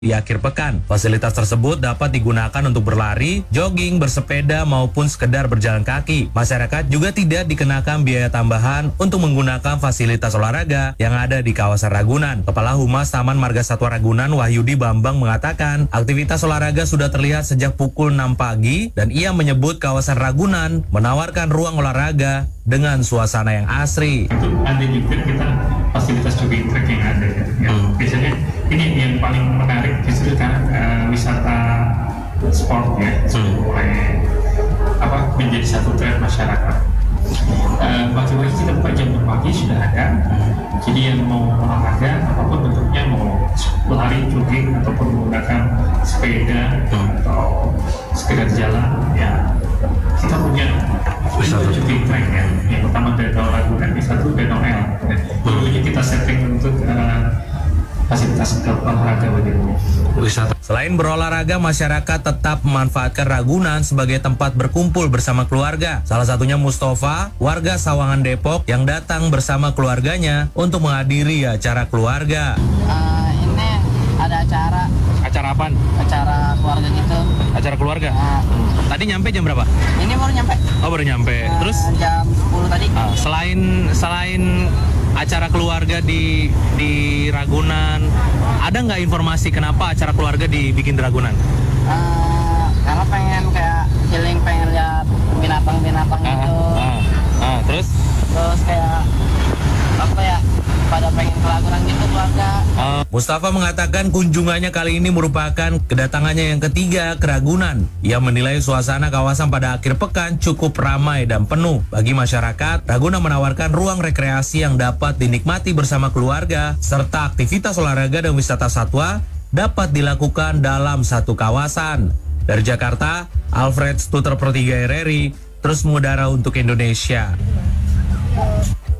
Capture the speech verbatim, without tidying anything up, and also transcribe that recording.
di akhir pekan. Fasilitas tersebut dapat digunakan untuk berlari, jogging, bersepeda, maupun sekedar berjalan kaki. Masyarakat juga tidak dikenakan biaya tambahan untuk menggunakan fasilitas olahraga yang ada di kawasan Ragunan. Kepala Humas Taman Marga Satwa Ragunan, Wahyudi Bambang, mengatakan aktivitas olahraga sudah terlihat sejak pukul enam pagi dan ia menyebut kawasan Ragunan menawarkan ruang olahraga dengan suasana yang asri. Itu ada juga kita fasilitas jogging track yang ada ya. Hmm. Biasanya ini yang paling menarik justru karena uh, wisata sport ya, sudah hmm. mulai apa menjadi satu tren masyarakat. Uh, Pagi-pagi kita buka jam enam pagi sudah ada. Jadi yang mau olahraga apapun bentuknya, mau lari, jogging ataupun menggunakan sepeda hmm. atau sekedar jalan ya, kita punya wisata jogging track ya. Yang pertama Danau Ragunan, yang satu Danau El. Dulunya kita setting untuk uh, fasilitas olahraga bagi wisata. Selain berolahraga, masyarakat tetap memanfaatkan Ragunan sebagai tempat berkumpul bersama keluarga. Salah satunya Mustafa, warga Sawangan Depok yang datang bersama keluarganya untuk menghadiri acara keluarga. Uh, ini ada acara. Acara apaan? Acara keluarga gitu. Acara keluarga? Uh, Tadi nyampe jam berapa? Ini baru nyampe. Oh, baru nyampe. Uh, Terus? Jam sepuluh tadi. Uh, selain selain acara keluarga di di Ragunan, ada nggak informasi kenapa acara keluarga dibikin di Ragunan? Uh, karena pengen kayak healing, pengen lihat binatang-binatang uh, gitu. Uh, uh, terus? Terus kayak apa ya? Pada pengen ke Ragunan gitu keluarga. Uh, Mustafa mengatakan kunjungannya kali ini merupakan kedatangannya yang ketiga ke Ragunan. Ia menilai suasana kawasan pada akhir pekan cukup ramai dan penuh. Bagi masyarakat, Ragunan menawarkan ruang rekreasi yang dapat dinikmati bersama keluarga, serta aktivitas olahraga dan wisata satwa dapat dilakukan dalam satu kawasan. Dari Jakarta, Alfred Stuter per tiga R R I, terus mengudara untuk Indonesia.